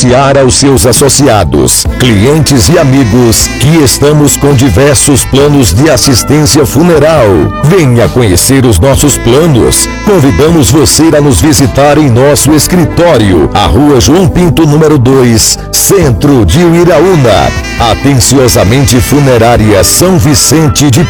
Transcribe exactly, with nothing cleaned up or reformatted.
anunciar aos seus associados, clientes e amigos que estamos com diversos planos de assistência funeral. Venha conhecer os nossos planos. Convidamos você a nos visitar em nosso escritório, a Rua João Pinto, número dois, Centro de Uiraúna. Atenciosamente Funerária São Vicente de